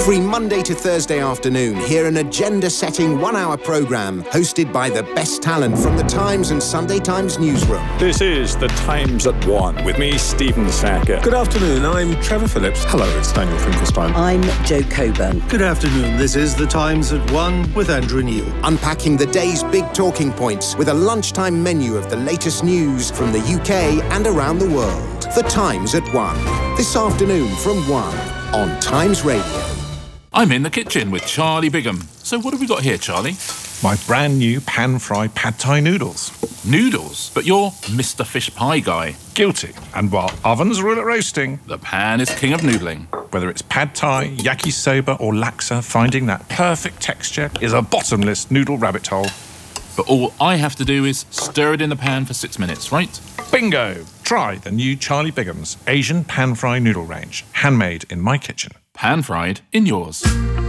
Every Monday to Thursday afternoon, hear an agenda-setting one-hour programme hosted by the best talent from the Times and Sunday Times newsroom. This is The Times at 1 with me, Stephen Sacker. Good afternoon, I'm Trevor Phillips. Hello, it's Daniel Finkelstein. I'm Jo Coburn. Good afternoon, this is The Times at 1 with Andrew Neil. Unpacking the day's big talking points with a lunchtime menu of the latest news from the UK and around the world. The Times at 1. This afternoon from 1 on Times Radio. I'm in the kitchen with Charlie Bigham. So what have we got here, Charlie? My brand new pan-fried pad thai noodles. Noodles? But you're Mr. Fish Pie guy. Guilty. And while ovens rule at roasting, the pan is king of noodling. Whether it's pad thai, yakisoba or laksa, finding that perfect texture is a bottomless noodle rabbit hole. But all I have to do is stir it in the pan for 6 minutes, right? Bingo! Try the new Charlie Bigham's Asian pan-fried noodle range. Handmade in my kitchen. Pan-fried in yours.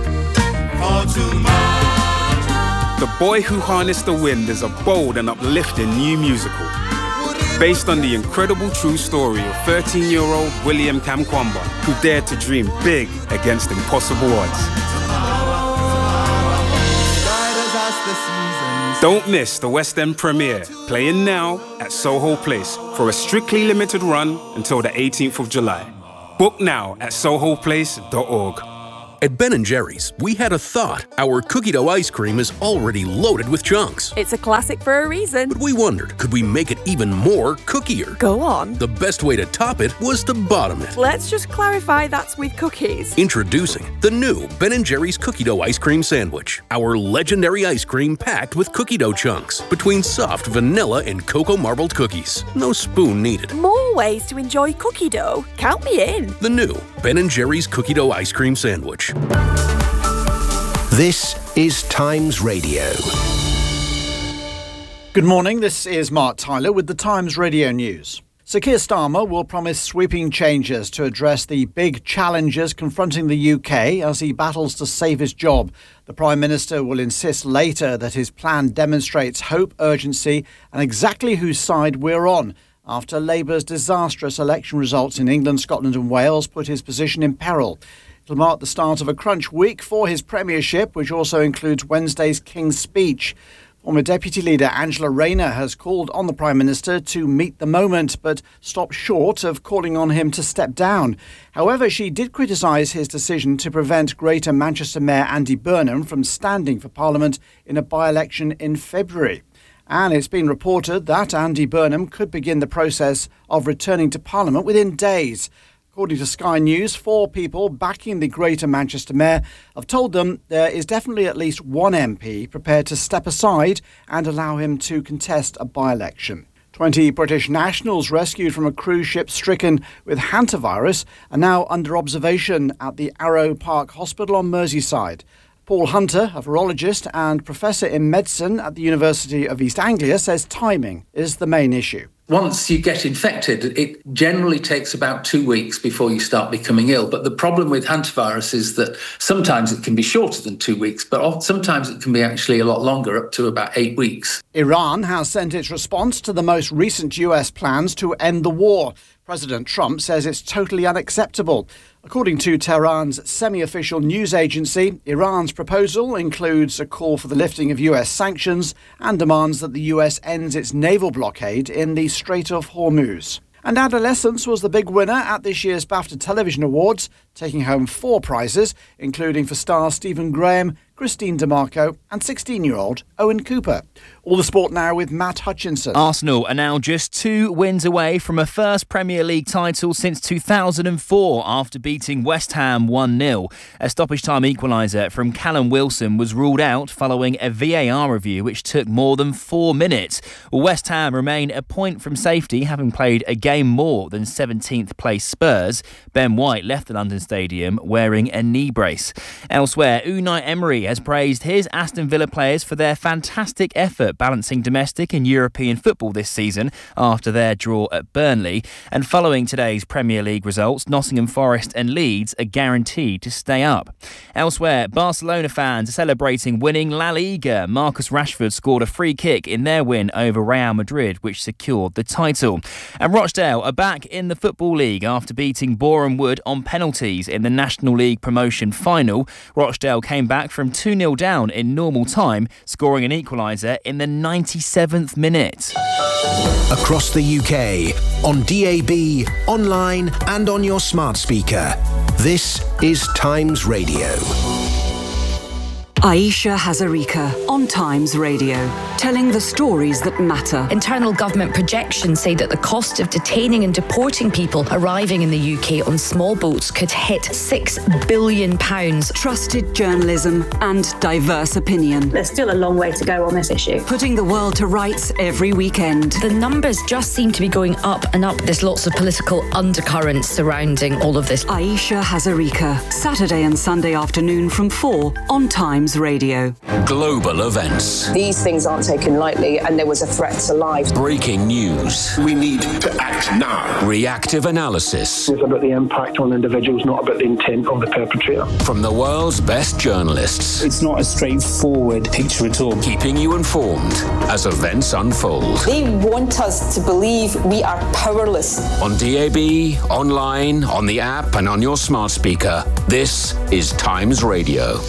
The Boy Who Harnessed the Wind is a bold and uplifting new musical based on the incredible true story of 13-year-old William Kamkwamba, who dared to dream big against impossible odds. Don't miss the West End premiere, playing now at Soho Place for a strictly limited run until the 18th of July. Book now at sohoplace.org. At Ben & Jerry's, we had a thought. Our cookie dough ice cream is already loaded with chunks. It's a classic for a reason. But we wondered, could we make it even more cookier? Go on. The best way to top it was to bottom it. Let's just clarify that's with cookies. Introducing the new Ben & Jerry's cookie dough ice cream sandwich. Our legendary ice cream packed with cookie dough chunks between soft vanilla and cocoa marbled cookies. No spoon needed. More ways to enjoy cookie dough. Count me in. The new Ben & Jerry's cookie dough ice cream sandwich. This is Times Radio. Good morning, this is Mark Tyler with the Times Radio News. Sir Keir Starmer will promise sweeping changes to address the big challenges confronting the UK as he battles to save his job. The Prime Minister will insist later that his plan demonstrates hope, urgency and exactly whose side we're on, after Labour's disastrous election results in England, Scotland and Wales put his position in peril. It'll mark the start of a crunch week for his premiership, which also includes Wednesday's King's Speech. Former Deputy Leader Angela Rayner has called on the Prime Minister to meet the moment, but stopped short of calling on him to step down. However, she did criticise his decision to prevent Greater Manchester Mayor Andy Burnham from standing for Parliament in a by-election in February. And it's been reported that Andy Burnham could begin the process of returning to Parliament within days. According to Sky News, 4 people backing the Greater Manchester Mayor have told them there is definitely at least one MP prepared to step aside and allow him to contest a by-election. 20 British nationals rescued from a cruise ship stricken with hantavirus are now under observation at the Arrow Park Hospital on Merseyside. Paul Hunter, a virologist and professor in medicine at the University of East Anglia, says timing is the main issue. Once you get infected, it generally takes about 2 weeks before you start becoming ill. But the problem with hantavirus is that sometimes it can be shorter than 2 weeks, but sometimes it can be actually a lot longer, up to about 8 weeks. Iran has sent its response to the most recent US plans to end the war. President Trump says it's totally unacceptable. According to Tehran's semi-official news agency, Iran's proposal includes a call for the lifting of US sanctions and demands that the US ends its naval blockade in the Strait of Hormuz. And Adolescence was the big winner at this year's BAFTA Television Awards, taking home 4 prizes, including for stars Stephen Graham, Christine DeMarco and 16-year-old Owen Cooper. All the sport now with Matt Hutchinson. Arsenal are now just 2 wins away from a first Premier League title since 2004 after beating West Ham 1-0. A stoppage-time equaliser from Callum Wilson was ruled out following a VAR review which took more than 4 minutes. West Ham remain a point from safety, having played a game more than 17th place Spurs. Ben White left the London Stadium wearing a knee brace. Elsewhere, Unai Emery has praised his Aston Villa players for their fantastic effort balancing domestic and European football this season after their draw at Burnley. And following today's Premier League results, Nottingham Forest and Leeds are guaranteed to stay up. Elsewhere, Barcelona fans are celebrating winning La Liga. Marcus Rashford scored a free kick in their win over Real Madrid, which secured the title. And Rochdale are back in the Football League after beating Boreham Wood on penalties. penalties in the National League promotion final. Rochdale came back from 2-0 down in normal time, scoring an equaliser in the 97th minute. Across the UK, on DAB, online and on your smart speaker. This is Times Radio. Aisha Hazarika on Times Radio, telling the stories that matter. Internal government projections say that the cost of detaining and deporting people arriving in the UK on small boats could hit £6 billion. Trusted journalism and diverse opinion. There's still a long way to go on this issue. Putting the world to rights every weekend. The numbers just seem to be going up and up. There's lots of political undercurrents surrounding all of this. Aisha Hazarika, Saturday and Sunday afternoon from 4 on Times Radio. Global events. These things aren't taken lightly, and there was a threat to life. Breaking news. We need to act now. Reactive analysis. It's about the impact on individuals, not about the intent of the perpetrator. From the world's best journalists. It's not a straightforward picture at all. Keeping you informed as events unfold. They want us to believe we are powerless. On DAB, online, on the app, and on your smart speaker. This is Times Radio.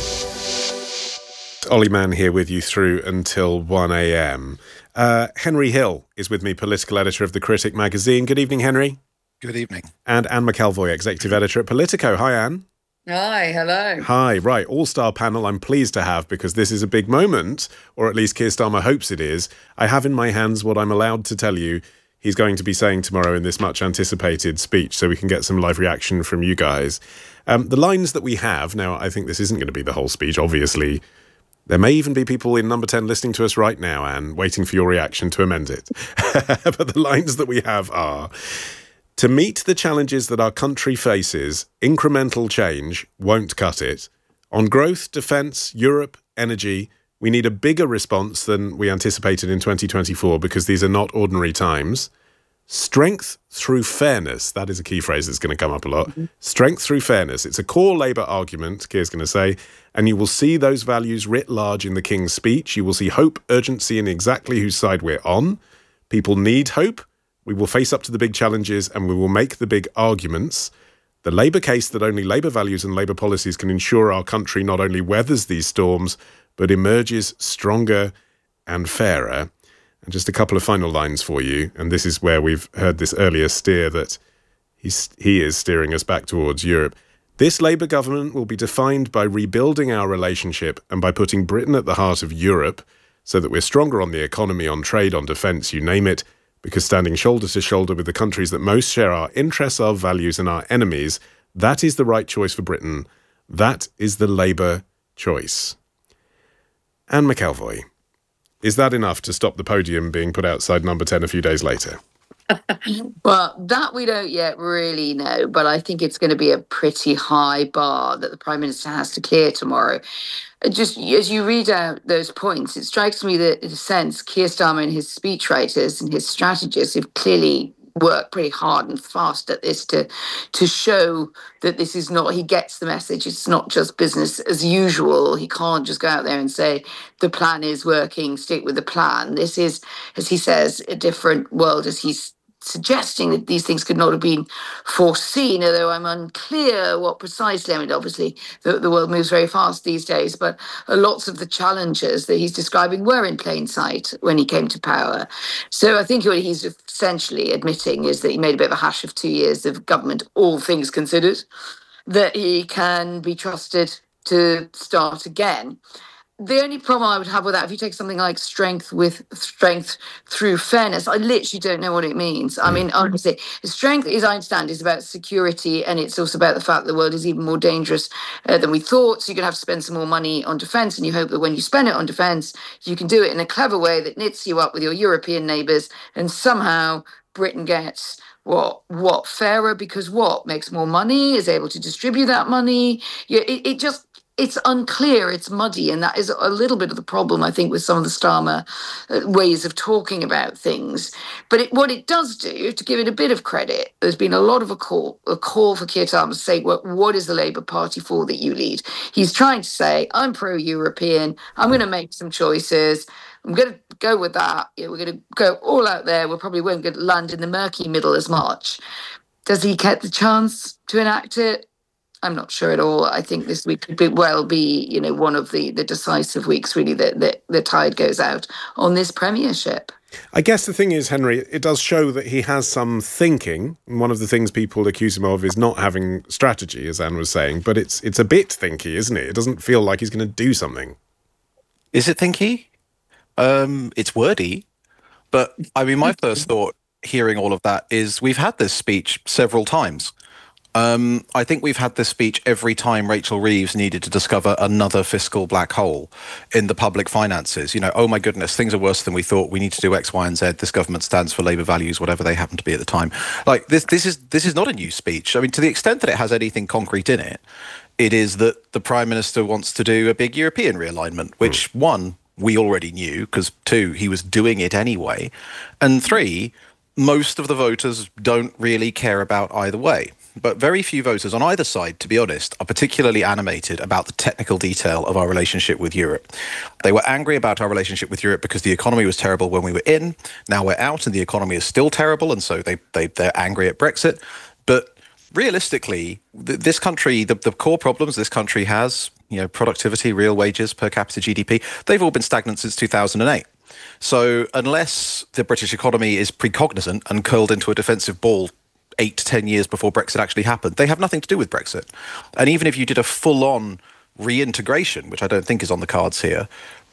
Ollie Mann here with you through until 1 a.m. Henry Hill is with me, political editor of The Critic magazine. Good evening, Henry. Good evening. And Anne McElvoy, executive editor at Politico. Hi, Anne. Hi, hello. Hi, right. All-star panel I'm pleased to have because this is a big moment, or at least Keir Starmer hopes it is. I have in my hands what I'm allowed to tell you he's going to be saying tomorrow in this much-anticipated speech, so we can get some live reaction from you guys. The lines that we have, now I think this isn't going to be the whole speech, obviously. There may even be people in number 10 listening to us right now, Anne, waiting for your reaction to amend it. But the lines that we have are, to meet the challenges that our country faces, incremental change won't cut it. On growth, defence, Europe, energy, we need a bigger response than we anticipated in 2024 because these are not ordinary times. Strength through fairness, that is a key phrase that's going to come up a lot. Mm-hmm. Strength through fairness. It's a core Labour argument, Keir's going to say, and you will see those values writ large in the King's speech. You will see hope, urgency, and exactly whose side we're on. People need hope. We will face up to the big challenges and we will make the big arguments. The Labour case that only Labour values and Labour policies can ensure our country not only weathers these storms, but emerges stronger and fairer. And just a couple of final lines for you, and this is where we've heard this earlier steer that he is steering us back towards Europe. This Labour government will be defined by rebuilding our relationship and by putting Britain at the heart of Europe so that we're stronger on the economy, on trade, on defence, you name it, because standing shoulder to shoulder with the countries that most share our interests, our values and our enemies, that is the right choice for Britain. That is the Labour choice. Anne McElvoy. Is that enough to stop the podium being put outside number 10 a few days later? Well, that we don't yet really know, but I think it's going to be a pretty high bar that the Prime Minister has to clear tomorrow. Just as you read out those points, it strikes me that, in a sense, Keir Starmer and his speechwriters and his strategists have clearly worked pretty hard and fast at this to show that this is not, he gets the message, it's not just business as usual. He can't just go out there and say the plan is working, stick with the plan. This is, as he says, a different world, as he's suggesting that these things could not have been foreseen, although I'm unclear what precisely. I mean, obviously, the world moves very fast these days, but lots of the challenges that he's describing were in plain sight when he came to power. So I think what he's essentially admitting is that he made a bit of a hash of 2 years of government, all things considered, that he can be trusted to start again. The only problem I would have with that, if you take something like strength through fairness, I literally don't know what it means. I mean, honestly, strength, as I understand, is about security, and it's also about the fact that the world is even more dangerous than we thought. So you're going to have to spend some more money on defence, and you hope that when you spend it on defence, you can do it in a clever way that knits you up with your European neighbours, and somehow Britain gets what fairer, because what makes more money, is able to distribute that money. It's unclear, it's muddy, and that is a little bit of the problem, I think, with some of the Starmer ways of talking about things. But what it does do, to give it a bit of credit, there's been a lot of a call for Keir Starmer to say, well, what is the Labour Party for that you lead? He's trying to say, I'm pro-European, I'm going to make some choices, I'm going to go with that, we're going to go all out there, we probably won't land in the murky middle as much. Does he get the chance to enact it? I'm not sure at all. I think this week could well be, one of the decisive weeks, really, that the tide goes out on this premiership. I guess the thing is, Henry, it does show that he has some thinking. And one of the things people accuse him of is not having strategy, as Anne was saying. But it's a bit thinky, isn't it? It doesn't feel like he's going to do something. Is it thinky? It's wordy. But, I mean, my first thought hearing all of that is we've had this speech several times. I think we've had this speech every time Rachel Reeves needed to discover another fiscal black hole in the public finances. Oh my goodness, things are worse than we thought. We need to do X, Y, and Z. This government stands for Labour values, whatever they happen to be at the time. Like this is not a new speech. I mean, to the extent that it has anything concrete in it, it is that the Prime Minister wants to do a big European realignment, which one, we already knew, because two, he was doing it anyway, and three, most of the voters don't really care about either way. But very few voters on either side, to be honest, are particularly animated about the technical detail of our relationship with Europe. They were angry about our relationship with Europe because the economy was terrible when we were in. Now we're out and the economy is still terrible, and so they're angry at Brexit. But realistically, this country, the core problems this country has, productivity, real wages, per capita GDP, they've all been stagnant since 2008. So unless the British economy is precognizant and curled into a defensive ball 8 to 10 years before Brexit actually happened, they have nothing to do with Brexit. And even if you did a full-on reintegration, which I don't think is on the cards here,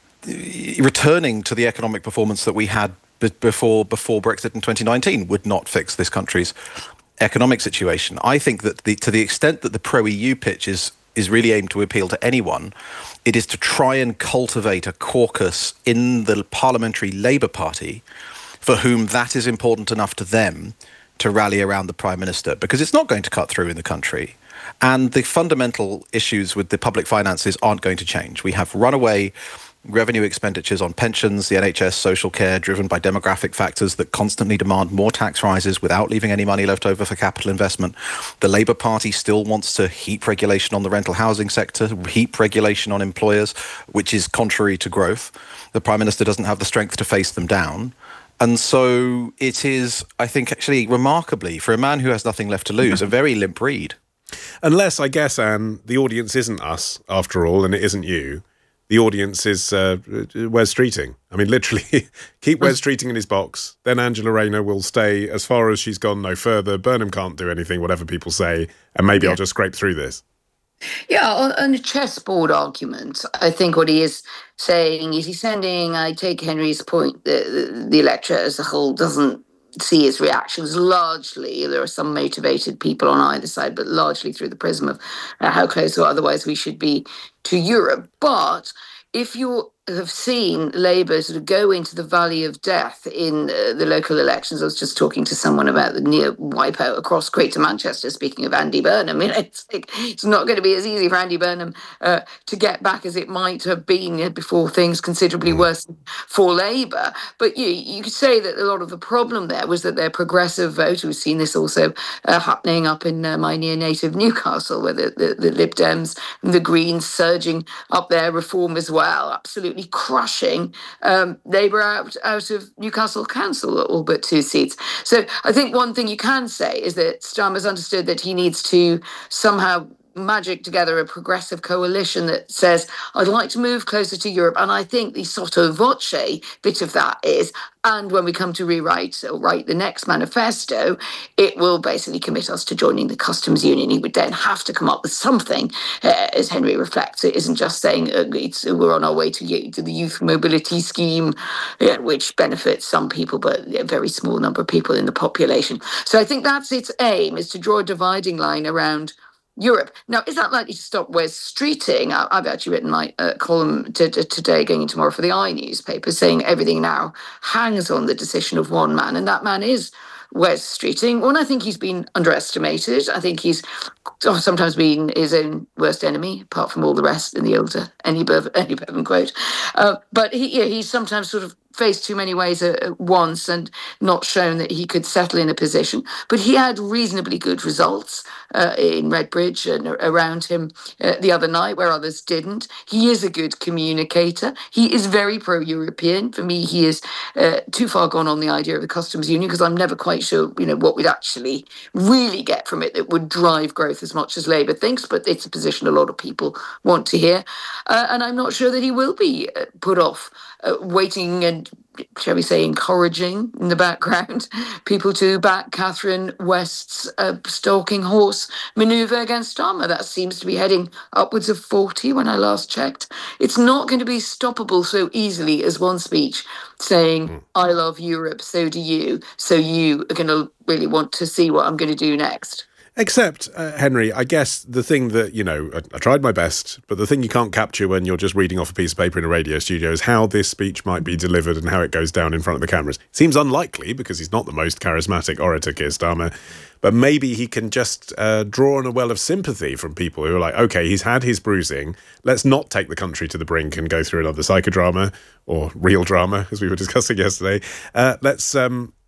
returning to the economic performance that we had before Brexit in 2019 would not fix this country's economic situation. I think that to the extent that the pro-EU pitch is really aimed to appeal to anyone, it is to try and cultivate a caucus in the Parliamentary Labour Party for whom that is important enough to them to rally around the Prime Minister, because it's not going to cut through in the country. And the fundamental issues with the public finances aren't going to change. We have runaway revenue expenditures on pensions, the NHS, social care, driven by demographic factors that constantly demand more tax rises without leaving any money left over for capital investment. The Labour Party still wants to heap regulation on the rental housing sector, heap regulation on employers, which is contrary to growth. The Prime Minister doesn't have the strength to face them down. And so it is, I think, actually remarkably, for a man who has nothing left to lose, a very limp read. Unless, I guess, Anne, the audience isn't us, after all, and it isn't you. The audience is Wes Streeting. I mean, literally, keep Wes Streeting in his box. Then Angela Rayner will stay as far as she's gone, no further. Burnham can't do anything, whatever people say, and maybe I'll just scrape through this. Yeah, on a chessboard argument, I think what he is saying is he's sending, I take Henry's point, the electorate as a whole doesn't see his reactions largely. There are some motivated people on either side, but largely through the prism of how close or otherwise we should be to Europe. But if you have seen Labour sort of go into the valley of death in the local elections, I was just talking to someone about the near wipeout across Greater Manchester, speaking of Andy Burnham. It's not going to be as easy for Andy Burnham to get back as it might have been before things considerably worse for Labour. But you could say that a lot of the problem there was that their progressive vote, we've seen this also happening up in my near-native Newcastle, where the Lib Dems and the Greens surging up their reform as well, absolutely crushing Labour out of Newcastle Council, all but 2 seats. So I think one thing you can say is that Starmer's understood that he needs to somehow magic together a progressive coalition that says, I'd like to move closer to Europe. And I think the sotto voce bit of that is, and when we come to write the next manifesto, it will basically commit us to joining the customs union. He would then have to come up with something, as Henry reflects. It isn't just saying we're on our way to the youth mobility scheme, which benefits some people, but a very small number of people in the population. So I think that's its aim, is to draw a dividing line around Europe. Now, is that likely to stop Wes Streeting? I've actually written my column today, going in tomorrow, for the I newspaper, saying everything now hangs on the decision of one man, and that man is Wes Streeting. One, I think he's been underestimated. I think he's sometimes been his own worst enemy, apart from all the rest in the older Annie Bevan quote. But he's sometimes sort of faced too many ways at once and not shown that he could settle in a position. But he had reasonably good results in Redbridge and around him the other night where others didn't. He is a good communicator. He is very pro-European. For me, he is too far gone on the idea of the customs union, because I'm never quite sure, what we'd actually really get from it that would drive growth as much as Labour thinks, but it's a position a lot of people want to hear. And I'm not sure that he will be put off waiting and, shall we say, encouraging in the background people to back Catherine West's stalking horse manoeuvre against Starmer. That seems to be heading upwards of 40 when I last checked. It's not going to be stoppable so easily as one speech saying, I love Europe, so do you. So you are going to really want to see what I'm going to do next. Except, Henry, I guess the thing that, I tried my best, but the thing you can't capture when you're just reading off a piece of paper in a radio studio is how this speech might be delivered and how it goes down in front of the cameras. Seems unlikely because he's not the most charismatic orator, Keir Starmer, but maybe he can just draw on a well of sympathy from people who are like, OK, he's had his bruising. Let's not take the country to the brink and go through another psychodrama or real drama, as we were discussing yesterday. Let's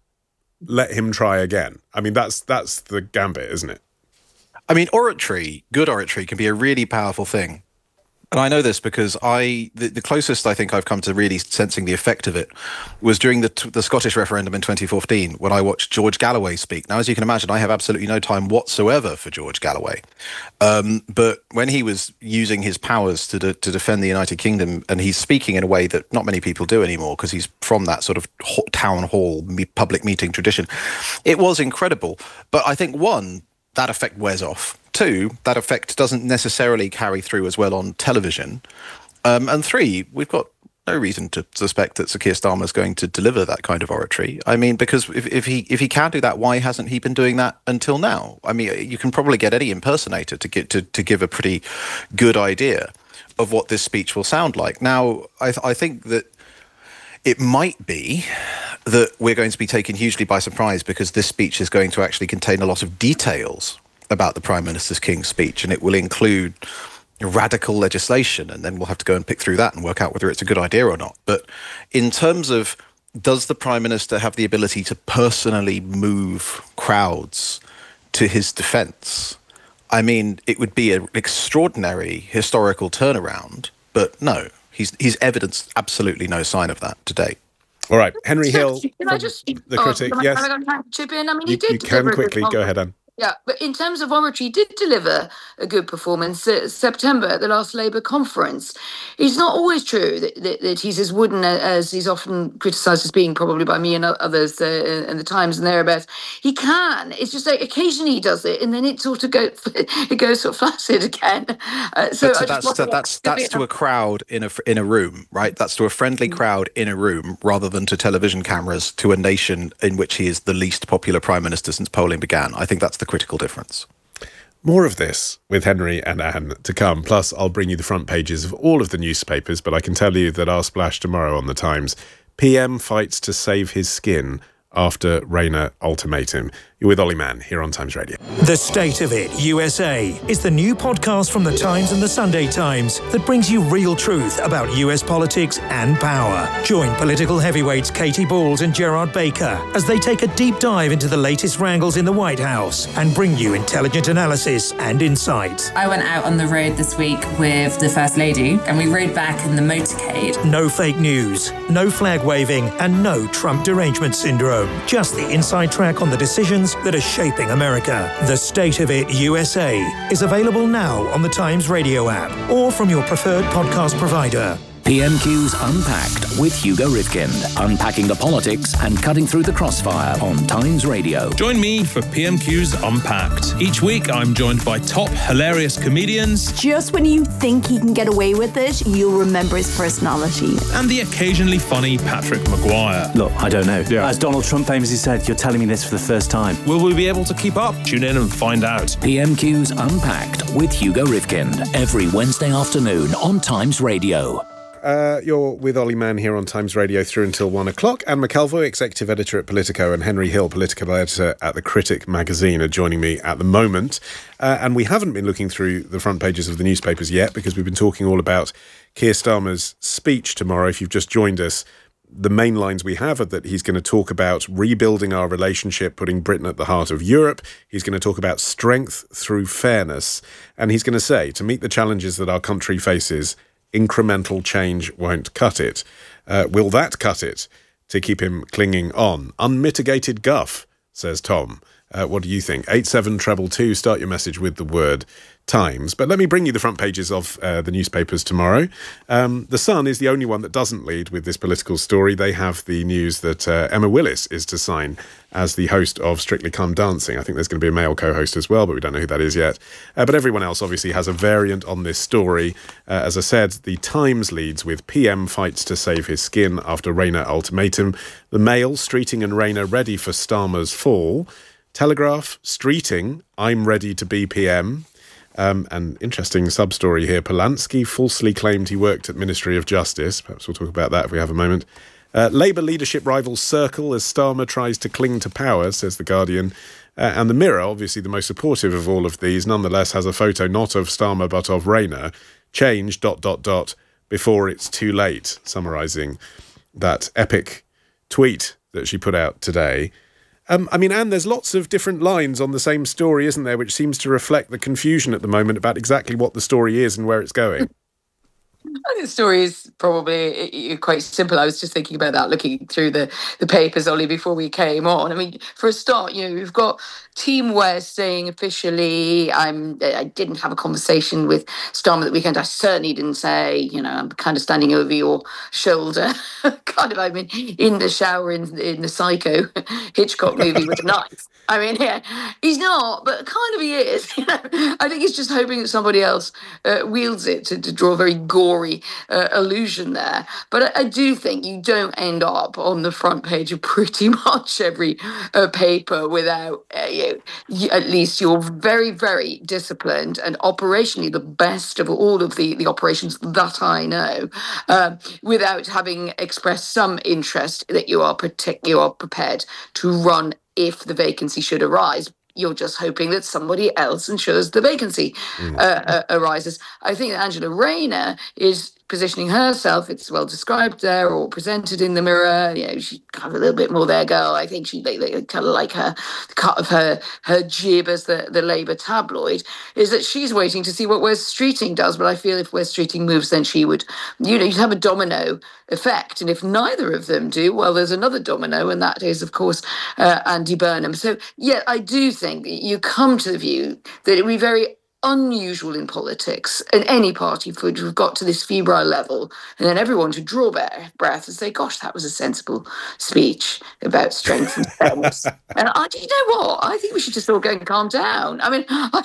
let him try again. I mean, that's the gambit, isn't it? I mean, good oratory can be a really powerful thing. And I know this because the closest I think I've come to really sensing the effect of it was during the Scottish referendum in 2015 when I watched George Galloway speak. Now, as you can imagine, I have absolutely no time whatsoever for George Galloway. But when he was using his powers to defend the United Kingdom, and he's speaking in a way that not many people do anymore because he's from that sort of town hall public meeting tradition, it was incredible. But I think, one, that effect wears off. Two, that effect doesn't necessarily carry through as well on television. And three, we've got no reason to suspect that Sir Keir Starmer is going to deliver that kind of oratory. I mean, because if he can do that, why hasn't he been doing that until now? I mean, you can probably get any impersonator to give a pretty good idea of what this speech will sound like. Now, I think that it might be that we're going to be taken hugely by surprise because this speech is going to actually contain a lot of details about the Prime Minister's King's speech, and it will include radical legislation, and then we'll have to go and pick through that and work out whether it's a good idea or not. But in terms of, does the Prime Minister have the ability to personally move crowds to his defence? I mean, it would be an extraordinary historical turnaround, but no, he's evidenced absolutely no sign of that to date. All right, Henry Hill, Can I just, the critic, yes. Can I chip in? I mean, You can quickly, go ahead, Anne. Yeah, but in terms of oratory, he did deliver a good performance September at the last Labour conference. It's not always true that he's as wooden as he's often criticised as being, probably by me and others in the Times and thereabouts. He can. It's just like occasionally he does it, and then it sort of goes sort of flaccid again. That's to a crowd in a room, right? That's to a friendly crowd in a room, rather than to television cameras to a nation in which he is the least popular Prime Minister since polling began. I think that's the critical difference. More of this with Henry and Anne to come. Plus, I'll bring you the front pages of all of the newspapers, but I can tell you that our splash tomorrow on The Times, PM fights to save his skin after Rayner ultimatum. You're with Ollie Mann here on Times Radio. The State of It USA is the new podcast from The Times and The Sunday Times that brings you real truth about US politics and power. Join political heavyweights Katie Balls and Gerard Baker as they take a deep dive into the latest wrangles in the White House and bring you intelligent analysis and insight. I went out on the road this week with the First Lady and we rode back in the motorcade. No fake news, no flag waving, and no Trump derangement syndrome. Just the inside track on the decisions that are shaping America. The State of It USA is available now on the Times Radio app or from your preferred podcast provider. PMQ's Unpacked with Hugo Rifkind, unpacking the politics and cutting through the crossfire on Times Radio. Join me for PMQ's Unpacked. Each week, I'm joined by top hilarious comedians. Just when you think he can get away with it, you'll remember his personality. And the occasionally funny Patrick Maguire. Look, I don't know. Yeah. As Donald Trump famously said, you're telling me this for the first time. Will we be able to keep up? Tune in and find out. PMQ's Unpacked with Hugo Rifkind, every Wednesday afternoon on Times Radio. You're with Ollie Mann here on Times Radio through until 1 o'clock. Anne McElvoy, executive editor at Politico, and Henry Hill, political editor at The Critic magazine, are joining me at the moment. And we haven't been looking through the front pages of the newspapers yet because we've been talking all about Keir Starmer's speech tomorrow. If you've just joined us, the main lines we have are that he's going to talk about rebuilding our relationship, putting Britain at the heart of Europe. He's going to talk about strength through fairness. And he's going to say, to meet the challenges that our country faces, incremental change won't cut it. Will that cut it to keep him clinging on? Unmitigated guff, says Tom. What do you think? 87222, start your message with the word Times. But let me bring you the front pages of the newspapers tomorrow. The Sun is the only one that doesn't lead with this political story. They have the news that Emma Willis is to sign as the host of Strictly Come Dancing. I think there's going to be a male co-host as well, but we don't know who that is yet. But everyone else obviously has a variant on this story. As I said, the Times leads with PM fights to save his skin after Rayner ultimatum. The Mail, Streeting and Rayner ready for Starmer's fall. Telegraph, Streeting, I'm ready to be PM. An interesting sub-story here. Polanski falsely claimed he worked at Ministry of Justice. Perhaps we'll talk about that if we have a moment. Labour leadership rivals circle as Starmer tries to cling to power, says The Guardian. And The Mirror, obviously the most supportive of all of these, nonetheless has a photo not of Starmer but of Rayner. Change, ... before it's too late, summarising that epic tweet that she put out today. Anne, there's lots of different lines on the same story, isn't there, which seems to reflect the confusion at the moment about exactly what the story is and where it's going. I think the story is probably quite simple. I was just thinking about that, looking through the papers, Ollie, before we came on. I mean, for a start, we've got Team West saying officially, I didn't have a conversation with Starmer that weekend. I certainly didn't say, I'm kind of standing over your shoulder, in the shower in the Psycho Hitchcock movie with a knife. He's not, but kind of he is. I think he's just hoping that somebody else wields it to draw a very gory illusion there. But I do think you don't end up on the front page of pretty much every paper without at least you're very, very disciplined and operationally the best of all of the operations that I know, without having expressed some interest that you are prepared to run if the vacancy should arise. You're just hoping that somebody else ensures the vacancy arises. I think that Angela Rayner is positioning herself, it's well described there or presented in the Mirror, she kind of a little bit more their girl. I think they kind of like her cut of her jib as the Labour tabloid, is that she's waiting to see what Wes Streeting does. But I feel if Wes Streeting moves, then she would, you'd have a domino effect. And if neither of them do, well, there's another domino, and that is, of course, Andy Burnham. So, yeah, I do think that you come to the view that it would be very unusual in politics and any party for to have got to this febrile level and then everyone to draw breath and say, gosh, that was a sensible speech about strength and fairness. And you know what? I think we should just all go and calm down. I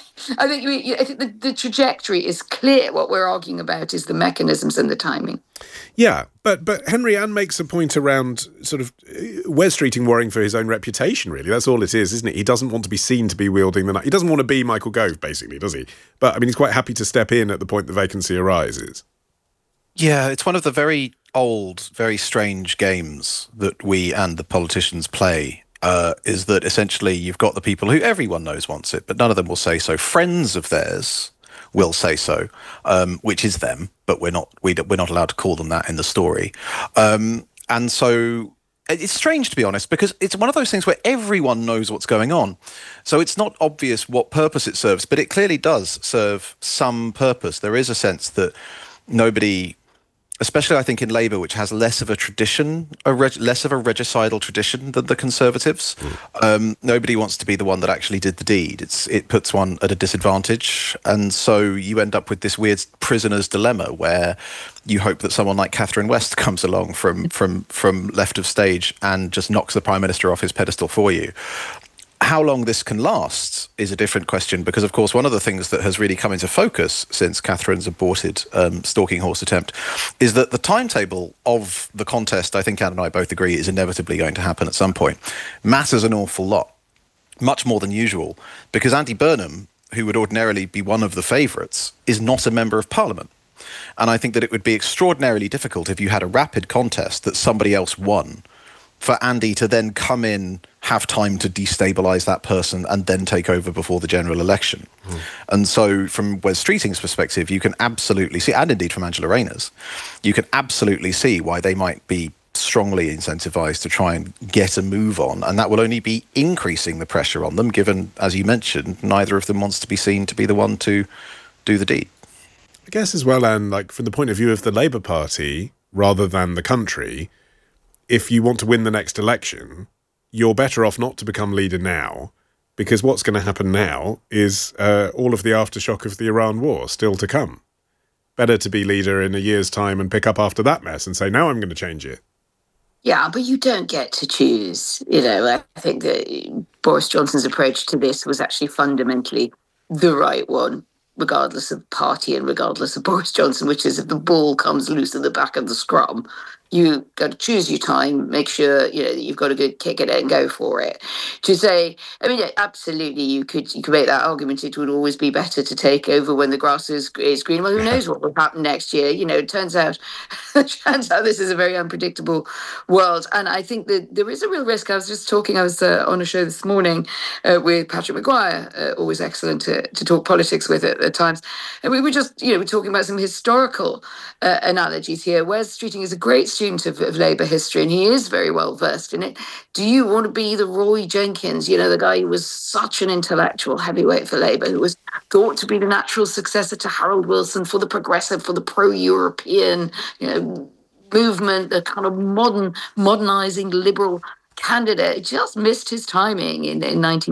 think the trajectory is clear. What we're arguing about is the mechanisms and the timing. Yeah, but Henry Ann makes a point around sort of Wes Streeting worrying for his own reputation, really. That's all it is, isn't it? He doesn't want to be seen to be wielding the knife. He doesn't want to be Michael Gove, basically, does he? But, he's quite happy to step in at the point the vacancy arises. Yeah, it's one of the very old, very strange games that we and the politicians play, is that essentially you've got the people who everyone knows wants it, but none of them will say so. Friends of theirs will say so, which is them, but we're not allowed to call them that in the story. And so it's strange, to be honest, because it's one of those things where everyone knows what's going on. So it's not obvious what purpose it serves, but it clearly does serve some purpose. There is a sense that nobody, especially I think in Labour, which has less of a tradition, less of a regicidal tradition than the Conservatives. Nobody wants to be the one that actually did the deed. It puts one at a disadvantage. And so you end up with this weird prisoner's dilemma where you hope that someone like Catherine West comes along from left of stage and just knocks the Prime Minister off his pedestal for you. How long this can last is a different question, because, of course, one of the things that has really come into focus since Catherine's aborted stalking horse attempt is that the timetable of the contest, I think Anne and I both agree, is inevitably going to happen at some point, matters an awful lot, much more than usual, because Andy Burnham, who would ordinarily be one of the favourites, is not a member of Parliament. And I think that it would be extraordinarily difficult if you had a rapid contest that somebody else won, for Andy to then come in, have time to destabilise that person and then take over before the general election. And so from Wes Streeting's perspective, you can absolutely see, and indeed from Angela Rayner's, you can absolutely see why they might be strongly incentivized to try and get a move on, and that will only be increasing the pressure on them, given, as you mentioned, neither of them wants to be seen to be the one to do the deed. I guess as well, Anne, like from the point of view of the Labour Party rather than the country, if you want to win the next election, you're better off not to become leader now, because what's going to happen now is all of the aftershock of the Iran war still to come. Better to be leader in a year's time and pick up after that mess and say, now I'm going to change it. Yeah, but you don't get to choose. I think that Boris Johnson's approach to this was actually fundamentally the right one, regardless of party and regardless of Boris Johnson, which is if the ball comes loose at the back of the scrum, you got to choose your time, make sure that you've got a good kick at it and go for it. To say, absolutely, you could make that argument. It would always be better to take over when the grass is green. Well, who knows what will happen next year? It turns out this is a very unpredictable world, and I think that there is a real risk. I was on a show this morning with Patrick Maguire, always excellent to talk politics with at times, and we were just we're talking about some historical analogies here. Wes Streeting is a great student of Labour history, and he is very well versed in it. Do you want to be the Roy Jenkins, the guy who was such an intellectual heavyweight for Labour, who was thought to be the natural successor to Harold Wilson for the progressive, for the pro-European movement, the kind of modernising liberal candidate? Just missed his timing in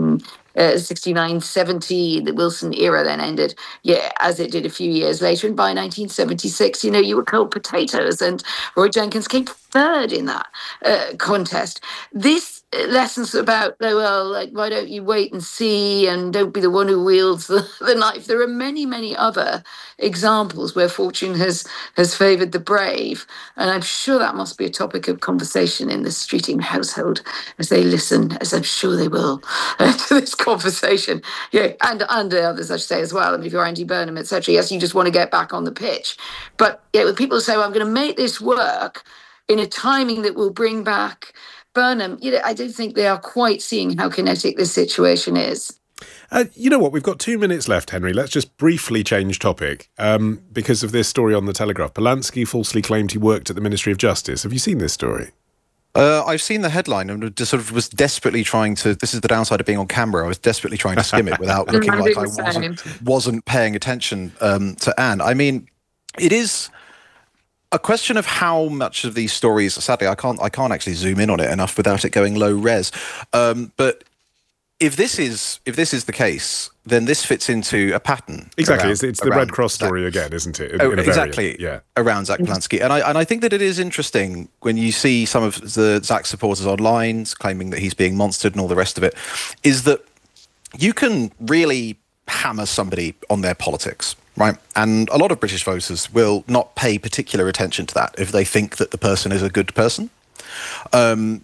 1969-70. The Wilson era then ended, as it did a few years later. And by 1976, you were cold potatoes, and Roy Jenkins came third in that contest. This lessons about, why don't you wait and see and don't be the one who wields the knife. There are many, many other examples where fortune has favoured the brave. And I'm sure that must be a topic of conversation in the Streeting household as they listen, as I'm sure they will, to this conversation. And others, I should say, as well. If you're Andy Burnham, etc., yes, you just want to get back on the pitch. But with people say, I'm going to make this work in a timing that will bring back Burnham, I don't think they are quite seeing how kinetic this situation is. You know what? We've got 2 minutes left, Henry. Let's just briefly change topic because of this story on The Telegraph. Polanski falsely claimed he worked at the Ministry of Justice. Have you seen this story? I've seen the headline and just sort of was desperately trying to. This is the downside of being on camera. I was desperately trying to skim it without looking like I wasn't paying attention to Anne. I mean, it is a question of how much of these stories. Sadly, I can't actually zoom in on it enough without it going low res. But if this is the case, then this fits into a pattern. Exactly, it's the Red Cross story again, isn't it? Exactly. Around Zach Polanski, and I think that it is interesting when you see some of the Zach supporters online claiming that he's being monstered and all the rest of it. Is that you can really hammer somebody on their politics. Right. And a lot of British voters will not pay particular attention to that if they think that the person is a good person. Jeremy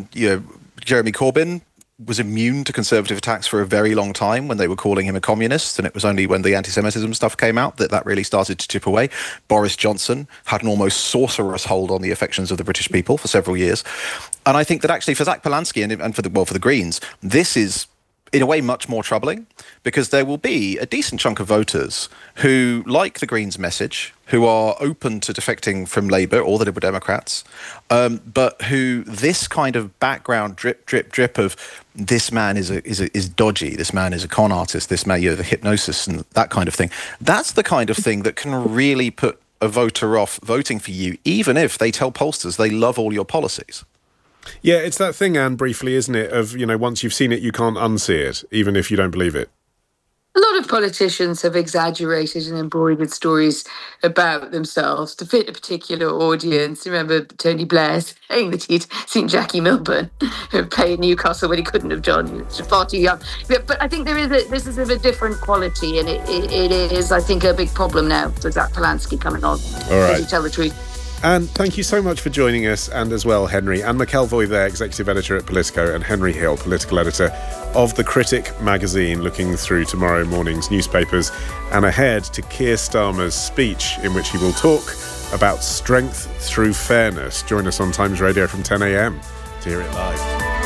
Corbyn was immune to Conservative attacks for a very long time when they were calling him a communist, and it was only when the anti-Semitism stuff came out that really started to chip away. Boris Johnson had an almost sorcerous hold on the affections of the British people for several years. And I think that actually for Zach Polanski and for the Greens, this is in a way much more troubling, because there will be a decent chunk of voters who like the Greens message, who are open to defecting from Labour or the Liberal Democrats, but who this kind of background drip of this man is dodgy, this man is a con artist, this man, the hypnosis and that kind of thing. That's the kind of thing that can really put a voter off voting for you, even if they tell pollsters they love all your policies. Yeah, it's that thing, Anne, briefly, isn't it, of, once you've seen it, you can't unsee it, even if you don't believe it. A lot of politicians have exaggerated and embroidered stories about themselves to fit a particular audience. Remember Tony Blair saying that he'd seen Jackie Milburn play in Newcastle when he couldn't have done. He was far too young. But I think this is of a different quality, and it is, I think, a big problem now with Zach Polanski coming on. All right. To tell the truth. And thank you so much for joining us, and as well, Henry. Anne McElvoy there, Executive Editor at Politico, and Henry Hill, Political Editor of The Critic magazine, looking through tomorrow morning's newspapers and ahead to Keir Starmer's speech, in which he will talk about strength through fairness. Join us on Times Radio from 10 a.m. to hear it live.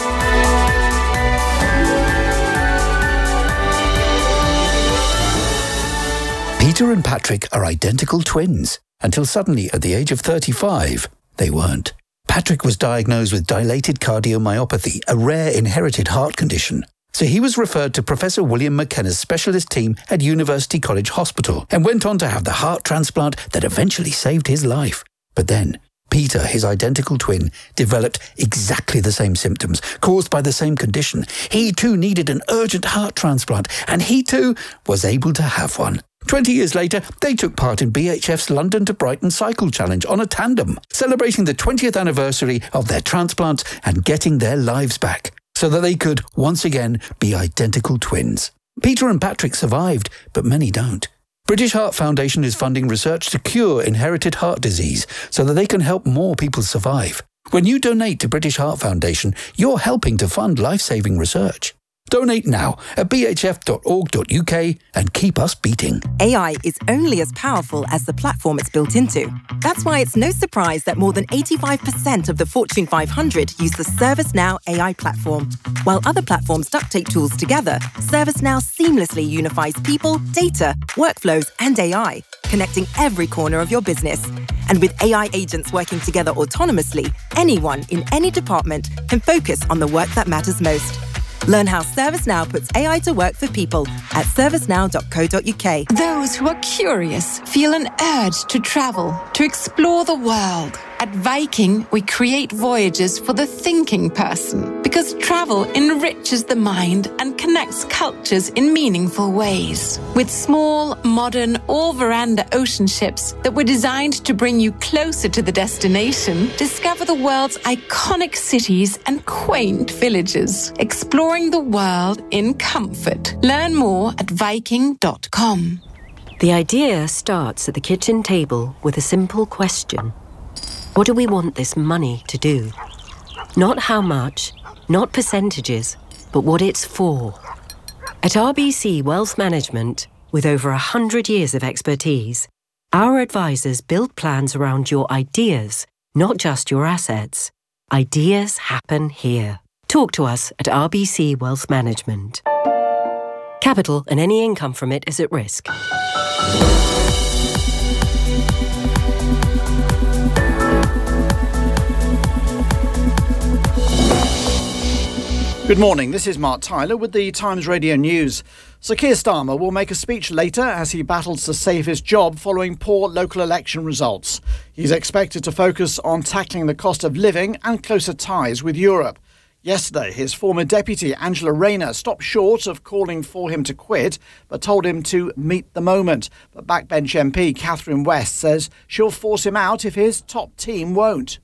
Peter and Patrick are identical twins, until suddenly, at the age of 35, they weren't. Patrick was diagnosed with dilated cardiomyopathy, a rare inherited heart condition. So he was referred to Professor William McKenna's specialist team at University College Hospital and went on to have the heart transplant that eventually saved his life. But then, Peter, his identical twin, developed exactly the same symptoms caused by the same condition. He too needed an urgent heart transplant, and he too was able to have one. 20 years later, they took part in BHF's London to Brighton Cycle Challenge on a tandem, celebrating the 20th anniversary of their transplant and getting their lives back, so that they could, once again, be identical twins. Peter and Patrick survived, but many don't. British Heart Foundation is funding research to cure inherited heart disease so that they can help more people survive. When you donate to British Heart Foundation, you're helping to fund life-saving research. Donate now at bhf.org.uk and keep us beating. AI is only as powerful as the platform it's built into. That's why it's no surprise that more than 85% of the Fortune 500 use the ServiceNow AI platform. While other platforms duct tape tools together, ServiceNow seamlessly unifies people, data, workflows, and AI, connecting every corner of your business. And with AI agents working together autonomously, anyone in any department can focus on the work that matters most. Learn how ServiceNow puts AI to work for people at servicenow.co.uk. Those who are curious feel an urge to travel, to explore the world. At Viking, we create voyages for the thinking person because travel enriches the mind and connects cultures in meaningful ways. With small, modern, all-veranda ocean ships that were designed to bring you closer to the destination, discover the world's iconic cities and quaint villages, exploring the world in comfort. Learn more at Viking.com. The idea starts at the kitchen table with a simple question. What do we want this money to do? Not how much, not percentages, but what it's for. At RBC Wealth Management, with over 100 years of expertise, our advisors build plans around your ideas, not just your assets. Ideas happen here. Talk to us at RBC Wealth Management. Capital and any income from it is at risk. Good morning, this is Mark Tyler with the Times Radio News. Sir Keir Starmer will make a speech later as he battles to save his job following poor local election results. He's expected to focus on tackling the cost of living and closer ties with Europe. Yesterday, his former deputy, Angela Rayner, stopped short of calling for him to quit, but told him to meet the moment. But backbench MP Catherine West says she'll force him out if his top team won't.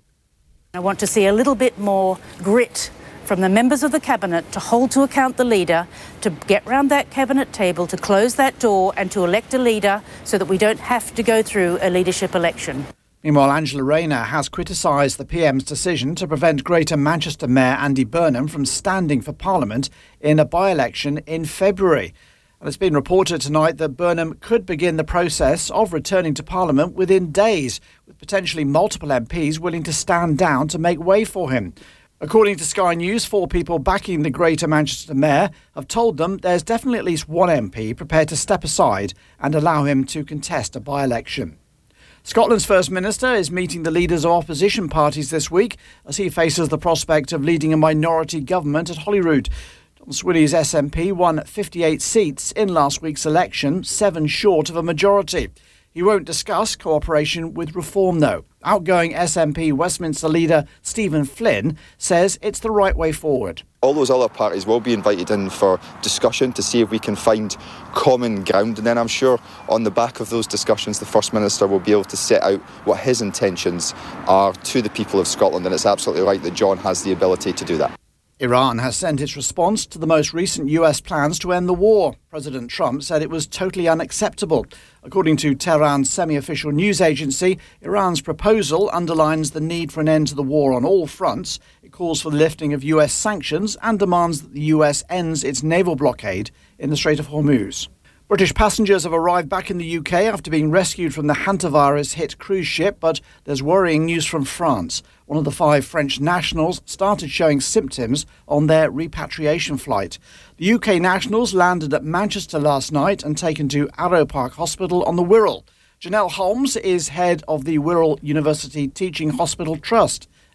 I want to see a little bit more grit from the members of the Cabinet to hold to account the leader, to get round that Cabinet table, to close that door and to elect a leader so that we don't have to go through a leadership election. Meanwhile, Angela Rayner has criticised the PM's decision to prevent Greater Manchester Mayor Andy Burnham from standing for Parliament in a by-election in February. And it's been reported tonight that Burnham could begin the process of returning to Parliament within days, with potentially multiple MPs willing to stand down to make way for him. According to Sky News, 4 people backing the Greater Manchester Mayor have told them there's definitely at least one MP prepared to step aside and allow him to contest a by-election. Scotland's First Minister is meeting the leaders of opposition parties this week as he faces the prospect of leading a minority government at Holyrood. Don Swilly's SNP won 58 seats in last week's election, 7 short of a majority. He won't discuss cooperation with Reform, though. Outgoing SNP Westminster leader Stephen Flynn says it's the right way forward. All those other parties will be invited in for discussion to see if we can find common ground, and then I'm sure on the back of those discussions the First Minister will be able to set out what his intentions are to the people of Scotland, and it's absolutely right that John has the ability to do that. Iran has sent its response to the most recent US plans to end the war. President Trump said it was totally unacceptable. According to Tehran's semi-official news agency, Iran's proposal underlines the need for an end to the war on all fronts. It calls for the lifting of US sanctions and demands that the US ends its naval blockade in the Strait of Hormuz. British passengers have arrived back in the UK after being rescued from the hantavirus-hit cruise ship, but there's worrying news from France. One of the 5 French nationals started showing symptoms on their repatriation flight. The UK nationals landed at Manchester last night and taken to Arrow Park Hospital on the Wirral. Janelle Holmes is head of the Wirral University Teaching Hospital Trust,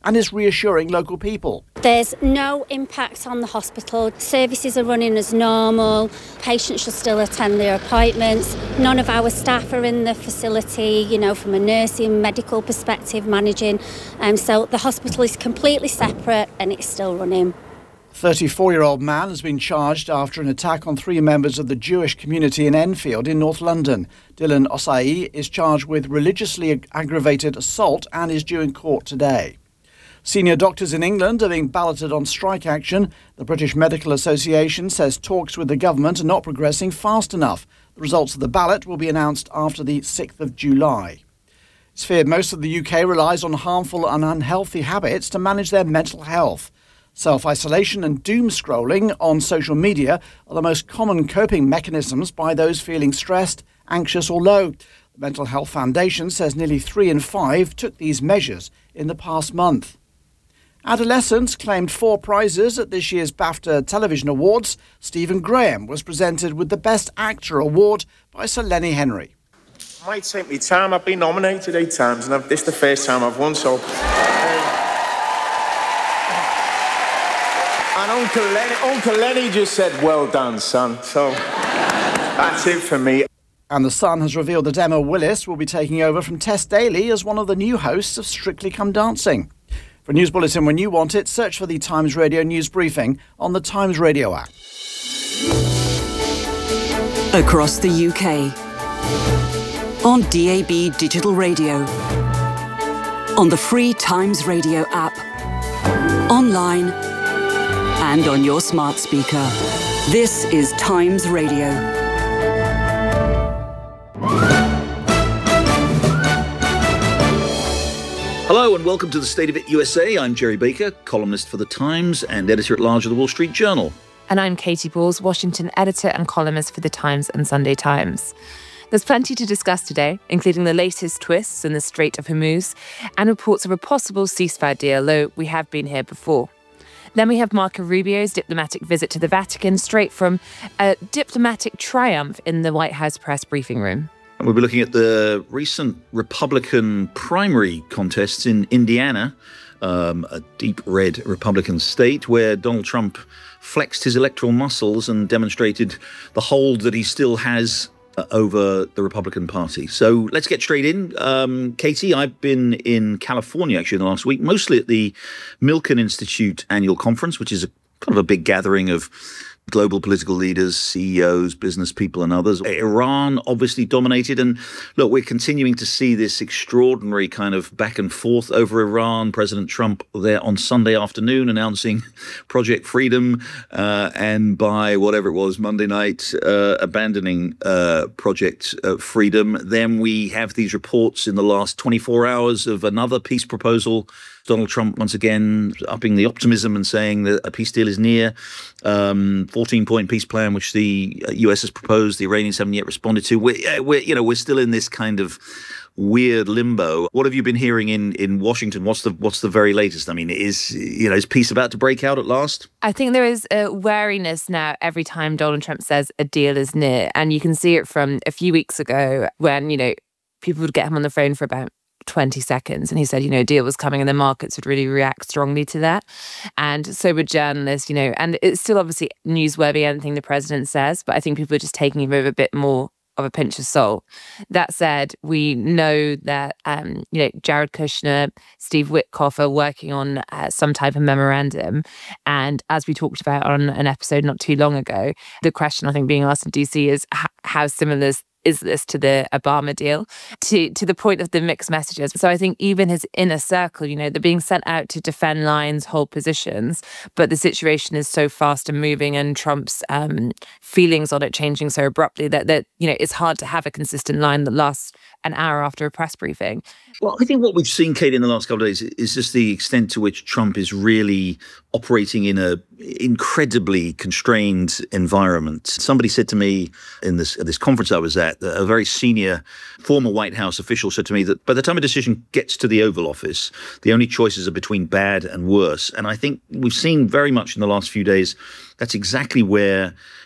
and is reassuring local people. There's no impact on the hospital. Services are running as normal. Patients should still attend their appointments. None of our staff are in the facility, from a nursing, medical perspective, managing. So the hospital is completely separate and it's still running. 34-year-old man has been charged after an attack on 3 members of the Jewish community in Enfield in North London. Dylan Osai is charged with religiously aggravated assault and is due in court today. Senior doctors in England are being balloted on strike action. The British Medical Association says talks with the government are not progressing fast enough. The results of the ballot will be announced after the 6th of July. It's feared most of the UK relies on harmful and unhealthy habits to manage their mental health. Self-isolation and doom scrolling on social media are the most common coping mechanisms by those feeling stressed, anxious or low. The Mental Health Foundation says nearly 3 in 5 took these measures in the past month. Adolescents claimed 4 prizes at this year's BAFTA Television Awards. Stephen Graham was presented with the Best Actor award by Sir Lenny Henry. It might take me time. I've been nominated 8 times and this is the first time I've won, so... And Uncle Lenny just said, well done, son. So that's it for me. And The Sun has revealed that Emma Willis will be taking over from Tess Daly as one of the new hosts of Strictly Come Dancing. For a news bulletin when you want it, search for the Times Radio News Briefing on the Times Radio app. Across the UK. On DAB Digital Radio. On the free Times Radio app. Online. And on your smart speaker. This is Times Radio. Hello and welcome to the State of It USA. I'm Jerry Baker, columnist for The Times and editor-at-large of The Wall Street Journal. And I'm Katie Balls, Washington editor and columnist for The Times and Sunday Times. There's plenty to discuss today, including the latest twists in the Strait of Hormuz and reports of a possible ceasefire deal, though we have been here before. Then we have Marco Rubio's diplomatic visit to the Vatican, straight from a diplomatic triumph in the White House press briefing room. We'll be looking at the recent Republican primary contests in Indiana, a deep red Republican state where Donald Trump flexed his electoral muscles and demonstrated the hold that he still has over the Republican Party. So let's get straight in. Katie, I've been in California actually in the last week, mostly at the Milken Institute annual conference, which is kind of a big gathering of global political leaders, CEOs, business people and others. Iran obviously dominated. And look, we're continuing to see this extraordinary kind of back and forth over Iran. President Trump there on Sunday afternoon announcing Project Freedom and by whatever it was, Monday night, abandoning Project Freedom. Then we have these reports in the last 24 hours of another peace proposal. Donald Trump once again upping the optimism and saying that a peace deal is near. 14-point peace plan, which the US has proposed, the Iranians haven't yet responded to. We're still in this kind of weird limbo. What have you been hearing in Washington? What's the very latest? I mean, is peace about to break out at last? I think there is a wariness now every time Donald Trump says a deal is near, and you can see it from a few weeks ago when people would get him on the phone for about 20 seconds and he said, a deal was coming and the markets would really react strongly to that. And so would journalists, and it's still obviously newsworthy, anything the president says, but I think people are just taking him with a bit more of a pinch of salt. That said, we know that, Jared Kushner, Steve Witkoff are working on some type of memorandum. And as we talked about on an episode not too long ago, the question I think being asked in DC is how similar is this to the Obama deal, to the point of the mixed messages. So I think even his inner circle, they're being sent out to defend lines, hold positions, but the situation is so fast and moving and Trump's feelings on it changing so abruptly that it's hard to have a consistent line that lasts an hour after a press briefing. Well, I think what we've seen, Kate, in the last couple of days is just the extent to which Trump is really operating in a incredibly constrained environment. Somebody said to me at this conference I was at, a very senior former White House official said to me that by the time a decision gets to the Oval Office, the only choices are between bad and worse. And I think we've seen very much in the last few days that's exactly where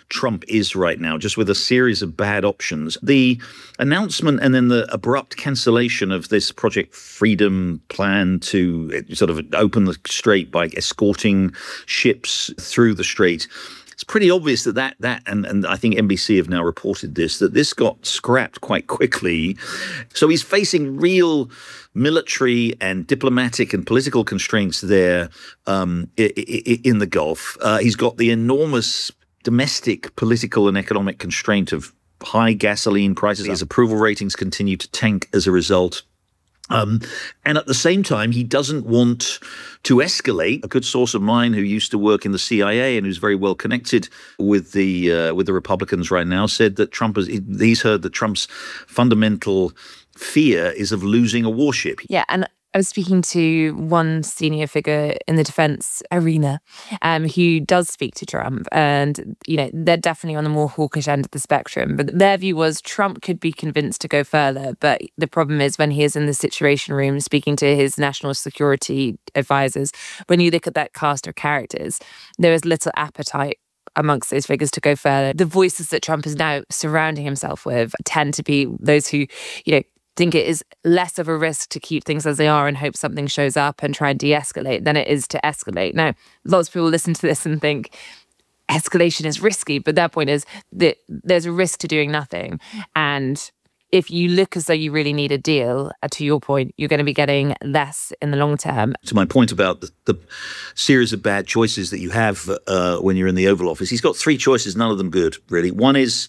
Trump is right now, just with a series of bad options. The announcement and then the abrupt cancellation of this Project Freedom plan to sort of open the strait by escorting ships through the strait. It's pretty obvious that and I think NBC have now reported this, that this got scrapped quite quickly. So he's facing real military and diplomatic and political constraints there in the Gulf. He's got the enormous domestic political and economic constraint of high gasoline prices. His approval ratings continue to tank as a result. And at the same time, he doesn't want to escalate. A good source of mine who used to work in the CIA and who's very well connected with the Republicans right now said that he's heard that Trump's fundamental fear is of losing a warship. Yeah, and I was speaking to one senior figure in the defense arena who does speak to Trump, and they're definitely on the more hawkish end of the spectrum. But their view was Trump could be convinced to go further, but the problem is when he is in the Situation Room speaking to his national security advisors, when you look at that cast of characters, there is little appetite amongst those figures to go further. The voices that Trump is now surrounding himself with tend to be those who, think it is less of a risk to keep things as they are and hope something shows up and try and de-escalate than it is to escalate. Now, lots of people listen to this and think escalation is risky, but their point is that there's a risk to doing nothing. And if you look as though you really need a deal, to your point, you're going to be getting less in the long term. To my point about the series of bad choices that you have when you're in the Oval Office, he's got three choices, none of them good, really. One is,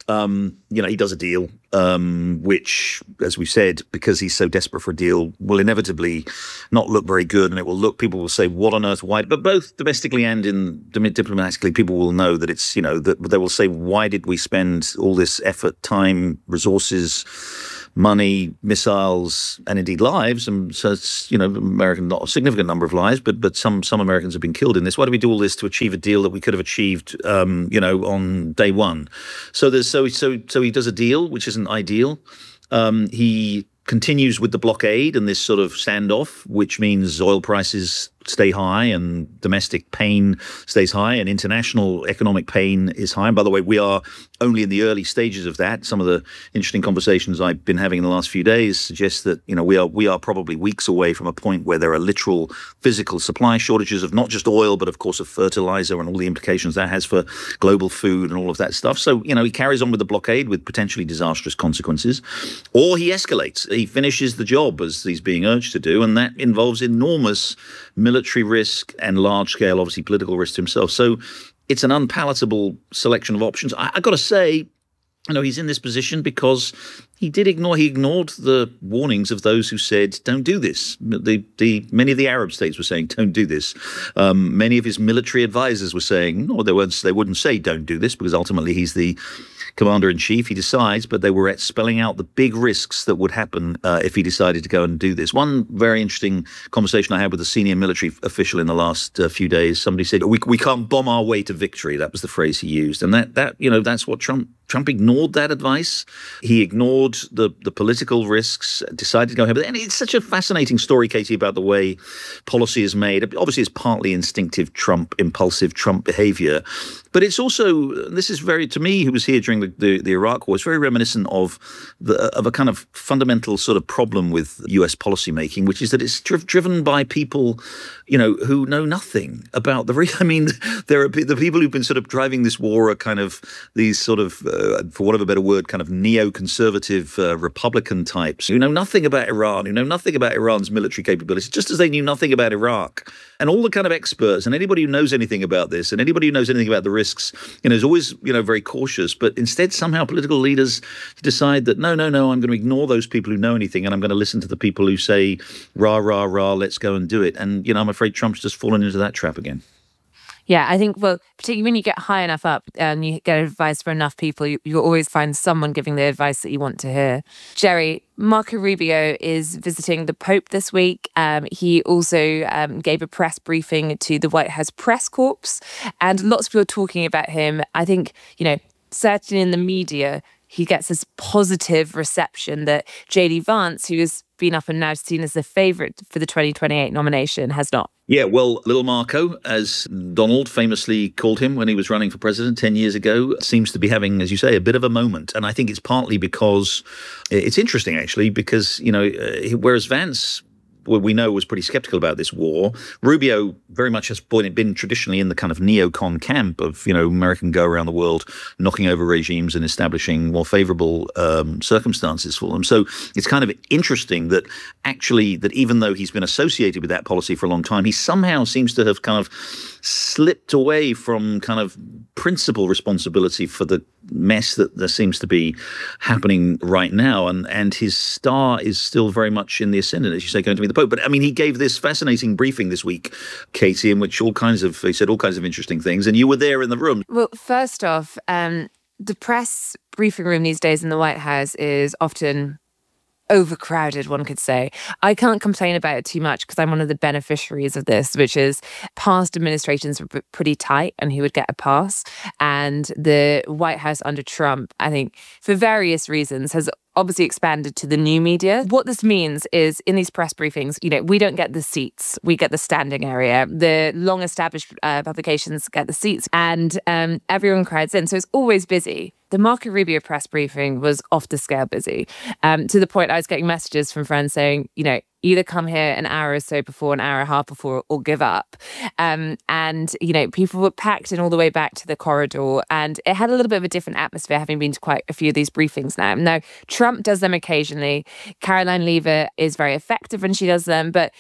he does a deal, which, as we said, because he's so desperate for a deal, will inevitably not look very good, and people will say, what on earth, why? But both domestically and diplomatically, people will know that it's, that they will say, why did we spend all this effort, time, resources, money, missiles, and indeed lives? And so it's, American, not a significant number of lives, but some Americans have been killed in this. Why do we do all this to achieve a deal that we could have achieved, on day one? So he does a deal, which isn't ideal. He continues with the blockade and this sort of standoff, which means oil prices stay high and domestic pain stays high and international economic pain is high. And by the way, we are only in the early stages of that. Some of the interesting conversations I've been having in the last few days suggest that, we are probably weeks away from a point where there are literal physical supply shortages of not just oil, but of course of fertilizer and all the implications that has for global food and all of that stuff. So, he carries on with the blockade with potentially disastrous consequences, or he escalates. He finishes the job as he's being urged to do, and that involves enormous military risk and large-scale, obviously, political risk to himself. So it's an unpalatable selection of options. I got to say, he's in this position because he ignored the warnings of those who said, don't do this. Many of the Arab states were saying, don't do this. Many of his military advisors were saying, they wouldn't say don't do this, because ultimately he's the commander-in-chief. He decides, but they were spelling out the big risks that would happen if he decided to go and do this. One very interesting conversation I had with a senior military official in the last few days, somebody said, we can't bomb our way to victory. That was the phrase he used. And that's what Trump ignored that advice. He ignored the political risks, decided to go ahead. And it's such a fascinating story, Katie, about the way policy is made. Obviously, it's partly instinctive impulsive Trump behavior. But it's also, this is to me, who was here during the Iraq War, it's very reminiscent of a kind of fundamental sort of problem with US policymaking, which is that it's driven by people, who know nothing about there are the people who've been sort of driving this war are kind of these sort of, for want of a better word, kind of neoconservative Republican types who know nothing about Iran, who know nothing about Iran's military capabilities, just as they knew nothing about Iraq. And all the kind of experts and anybody who knows anything about this and anybody who knows anything about the risks, is always, very cautious. But instead, somehow political leaders decide that, no, I'm going to ignore those people who know anything and I'm going to listen to the people who say, rah, rah, rah, let's go and do it. And, I'm afraid Trump's just fallen into that trap again. Yeah, I think, particularly when you get high enough up and you get advice for enough people, you'll always find someone giving the advice that you want to hear. Jerry, Marco Rubio is visiting the Pope this week. He also gave a press briefing to the White House Press Corps, and lots of people are talking about him. I think, certainly in the media, he gets this positive reception that J.D. Vance, who has been up and now seen as the favourite for the 2028 nomination, has not. Yeah, well, Little Marco, as Donald famously called him when he was running for president 10 years ago, seems to be having, as you say, a bit of a moment. And I think it's partly because it's interesting, actually, because, whereas Vance, we know, was pretty skeptical about this war. Rubio very much has been traditionally in the kind of neocon camp of, America can go around the world knocking over regimes and establishing more favorable circumstances for them. So it's kind of interesting that actually, that even though he's been associated with that policy for a long time, he somehow seems to have kind of slipped away from kind of principal responsibility for the mess that there seems to be happening right now. And his star is still very much in the ascendant, as you say, going to be the Pope. But I mean, he gave this fascinating briefing this week, Katie, in which he said all kinds of interesting things. And you were there in the room. Well, first off, the press briefing room these days in the White House is often overcrowded, one could say. I can't complain about it too much because I'm one of the beneficiaries of this, which is past administrations were pretty tight and he would get a pass. And the White House under Trump, I think, for various reasons, has obviously expanded to the new media. What this means is in these press briefings, we don't get the seats. We get the standing area. The long-established publications get the seats and everyone crowds in. So it's always busy. The Marco Rubio press briefing was off the scale busy, to the point I was getting messages from friends saying, either come here an hour or so before, an hour and a half before, or give up. And, people were packed in all the way back to the corridor, and it had a little bit of a different atmosphere, having been to quite a few of these briefings now. Now, Trump does them occasionally. Caroline Leavitt is very effective when she does them, but,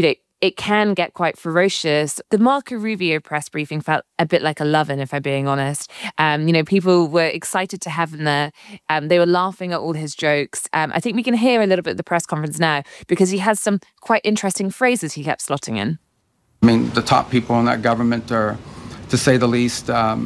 it can get quite ferocious. The Marco Rubio press briefing felt a bit like a love-in, if I'm being honest. People were excited to have him there. They were laughing at all his jokes. I think we can hear a little bit of the press conference now because he has some quite interesting phrases he kept slotting in. I mean, the top people in that government are, to say the least, they're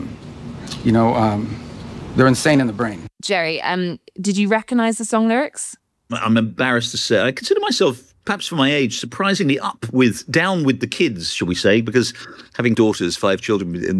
insane in the brain. Jerry, did you recognise the song lyrics? I'm embarrassed to say. I consider myself, perhaps for my age, surprisingly down with the kids, shall we say, because having daughters, 5 children in